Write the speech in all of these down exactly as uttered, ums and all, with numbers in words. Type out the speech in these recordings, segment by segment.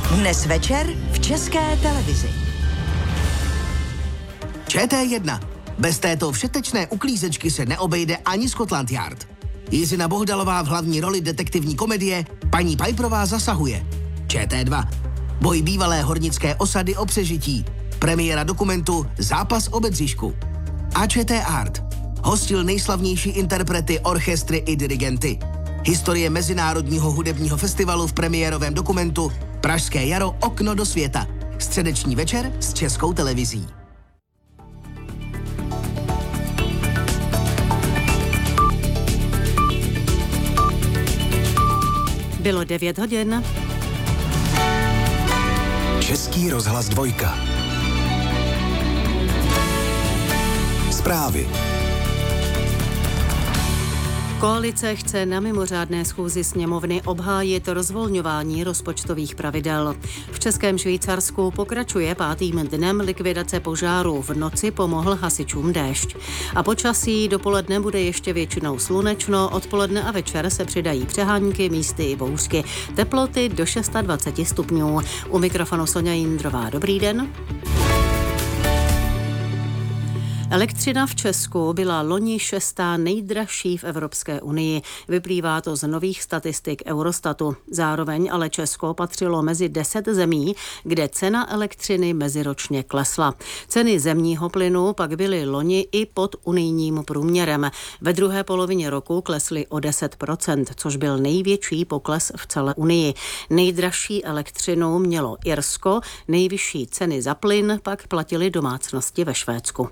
Dnes večer v České televizi. Č T jedna. Bez této všetečné uklízečky se neobejde ani Scotland Yard. Jizina Bohdalová v hlavní roli detektivní komedie Paní Piperová zasahuje. Č T dva. Boj bývalé hornické osady o přežití. Premiéra dokumentu Zápas o Bedřišku. A Č T Art. Hostil nejslavnější interprety, orchestry i dirigenty. Historie Mezinárodního hudebního festivalu v premiérovém dokumentu Pražské jaro – okno do světa. Středeční večer s Českou televizí. Bylo devět hodin. Český rozhlas dvojka. Zprávy. Koalice chce na mimořádné schůzi sněmovny obhájit rozvolňování rozpočtových pravidel. V Českém Švýcarsku pokračuje pátým dnem likvidace požáru. V noci pomohl hasičům déšť. A počasí dopoledne bude ještě většinou slunečno, odpoledne a večer se přidají přehánky, místy i bouřky. Teploty do dvacet šest stupňů. U mikrofonu Soňa Jindrová. Dobrý den. Elektřina v Česku byla loni šestá nejdražší v Evropské unii. Vyplývá to z nových statistik Eurostatu. Zároveň ale Česko patřilo mezi deset zemí, kde cena elektřiny meziročně klesla. Ceny zemního plynu pak byly loni i pod unijním průměrem. Ve druhé polovině roku klesly o deset procent, což byl největší pokles v celé unii. Nejdražší elektřinu mělo Irsko, nejvyšší ceny za plyn pak platily domácnosti ve Švédsku.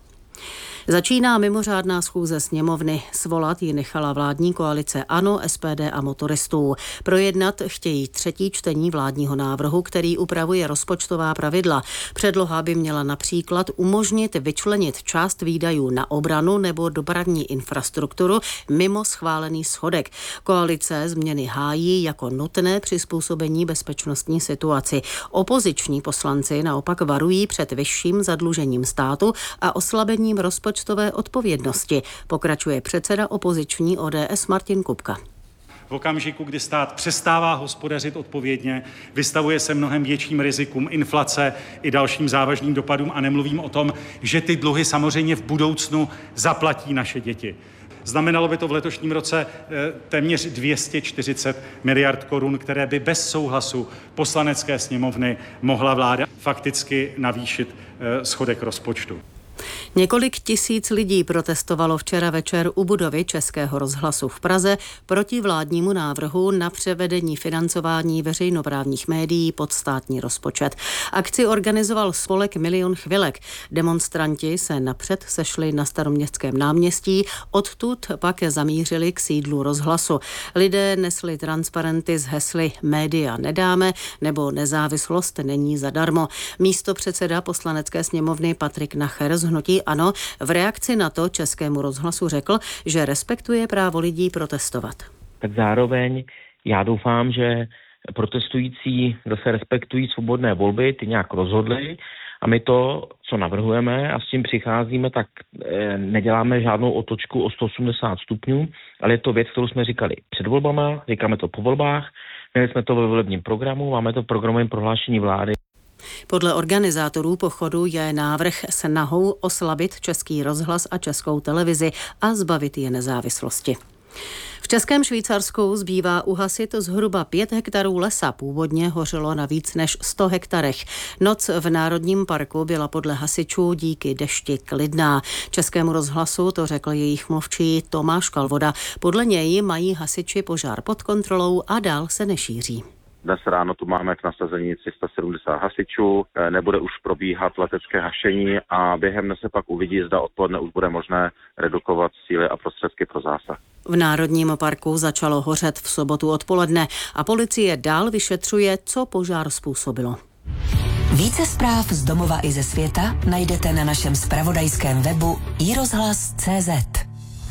Začíná mimořádná schůze sněmovny. Svolat ji nechala vládní koalice ANO, S P D a motoristů. Projednat chtějí třetí čtení vládního návrhu, který upravuje rozpočtová pravidla. Předloha by měla například umožnit vyčlenit část výdajů na obranu nebo dopravní infrastrukturu mimo schválený schodek. Koalice změny hájí jako nutné přizpůsobení bezpečnostní situaci. Opoziční poslanci naopak varují před vyšším zadlužením státu a oslabením rozpočtu odpovědnosti, pokračuje předseda opoziční O D S Martin Kupka. V okamžiku, kdy stát přestává hospodařit odpovědně, vystavuje se mnohem větším rizikům inflace i dalším závažným dopadům a nemluvím o tom, že ty dluhy samozřejmě v budoucnu zaplatí naše děti. Znamenalo by to v letošním roce téměř dvě stě čtyřicet miliard korun, které by bez souhlasu Poslanecké sněmovny mohla vláda fakticky navýšit schodek rozpočtu. Několik tisíc lidí protestovalo včera večer u budovy Českého rozhlasu v Praze proti vládnímu návrhu na převedení financování veřejnoprávních médií pod státní rozpočet. Akci organizoval spolek Milion chvilek. Demonstranti se napřed sešli na Staroměstském náměstí, odtud pak zamířili k sídlu rozhlasu. Lidé nesli transparenty s hesly Média nedáme nebo Nezávislost není zadarmo. Místopředseda Poslanecké sněmovny Patrik Nacher z hnutí ANO v reakci na to Českému rozhlasu řekl, že respektuje právo lidí protestovat. Tak zároveň já doufám, že protestující zase respektují svobodné volby, ty nějak rozhodli a my to, co navrhujeme a s tím přicházíme, tak neděláme žádnou otočku o sto osmdesát stupňů, ale je to věc, kterou jsme říkali před volbama, říkáme to po volbách, měli jsme to ve volebním programu, máme to v programovém prohlášení vlády. Podle organizátorů pochodu je návrh snahou oslabit Český rozhlas a Českou televizi a zbavit je nezávislosti. V Českém Švýcarsku zbývá uhasit zhruba pět hektarů lesa. Původně hořelo na víc než sto hektarech. Noc v Národním parku byla podle hasičů díky dešti klidná. Českému rozhlasu to řekl jejich mluvčí Tomáš Kalvoda. Podle něj mají hasiči požár pod kontrolou a dál se nešíří. Dnes ráno tu máme k nasazení tři sta sedmdesát hasičů, nebude už probíhat letecké hašení a během dne se pak uvidí, zda odpoledne už bude možné redukovat síly a prostředky pro zásah. V Národním parku začalo hořet v sobotu odpoledne a policie dál vyšetřuje, co požár způsobilo. Více zpráv z domova i ze světa najdete na našem zpravodajském webu i rozhlas tečka cé zet.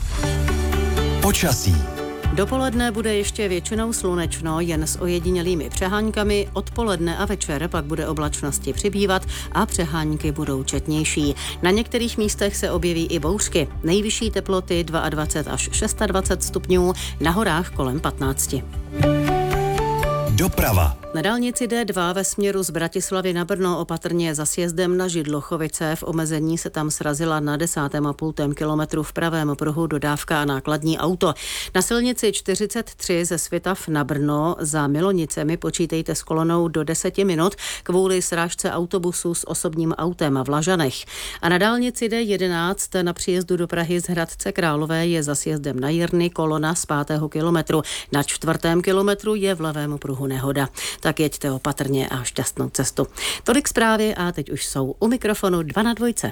Počasí. Dopoledne bude ještě většinou slunečno, jen s ojedinělými přeháňkami, odpoledne a večer pak bude oblačnosti přibývat a přehánky budou četnější. Na některých místech se objeví i bouřky. Nejvyšší teploty dvacet dva až dvacet šest stupňů, na horách kolem patnáct. Doprava. Na dálnici D dva ve směru z Bratislavy na Brno opatrně za sjezdem na Židlochovice. V omezení se tam srazila na desátém a půltém kilometru v pravém pruhu dodávka a nákladní auto. Na silnici čtyřicet tři ze Svitav na Brno za Milonicemi počítejte s kolonou do deseti minut kvůli srážce autobusu s osobním autem v Lažanech. A na dálnici D jedenáct na příjezdu do Prahy z Hradce Králové je za sjezdem na Jirny kolona z pátého kilometru. Na čtvrtém kilometru je v levém pruhu nehoda. Tak jeďte opatrně a šťastnou cestu. Tolik zprávy a teď už jsou u mikrofonu dva na dvojce.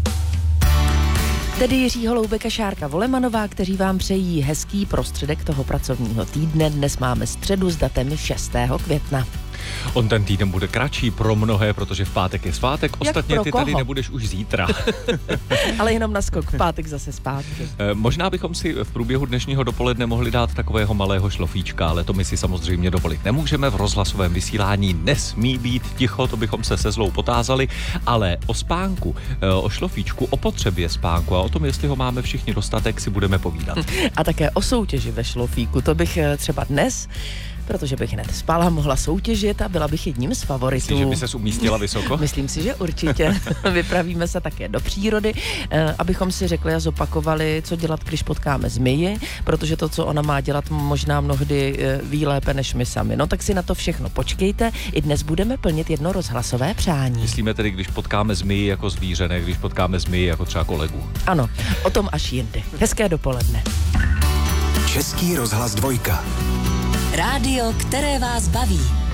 Tedy Jiří Holoubek a Šárka Volemanová, kteří vám přejí hezký prostředek toho pracovního týdne. Dnes máme středu s datem šestého května. On ten týden bude kratší pro mnohé, protože v pátek je svátek. Ostatně ty tady nebudeš už zítra. Ale jenom na skok, v pátek zase zpátky. Možná bychom si v průběhu dnešního dopoledne mohli dát takového malého šlofíčka, ale to my si samozřejmě dovolit nemůžeme. V rozhlasovém vysílání nesmí být ticho, to bychom se se zlou potázali, ale o spánku, o šlofíčku, o potřebě spánku a o tom, jestli ho máme všichni dostatek, si budeme povídat. A také o soutěži ve šlofíku, to bych třeba dnes, protože bych hned spala, mohla soutěžit a byla bych jedním z favoritů. Myslíš, že by ses umístila vysoko? Myslím si, že určitě. Vypravíme se také do přírody, eh, abychom si řekli a zopakovali, co dělat, když potkáme zmiji, protože to, co ona má dělat, možná mnohdy eh, ví lépe než my sami. No tak si na to všechno počkejte. I dnes budeme plnit jedno rozhlasové přání. Myslíme tedy, když potkáme zmiji jako zvíře, ne když potkáme zmiji jako třeba kolegu. Ano, o tom až jindy. Hezké dopoledne. Český rozhlas dvojka. Rádio, které vás baví.